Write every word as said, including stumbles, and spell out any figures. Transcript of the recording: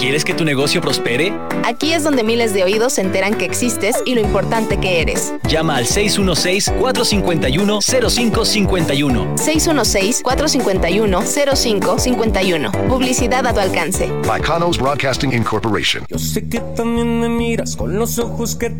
¿Quieres que tu negocio prospere? Aquí es donde miles de oídos se enteran que existes y lo importante que eres. Llama al seis uno seis, cuatro cinco uno, cero cinco cinco uno. seis uno seis, cuatro cinco uno, cero cinco cinco uno. Publicidad a tu alcance. By Kanos Broadcasting Incorporation. Yo sé que también me miras con los ojos que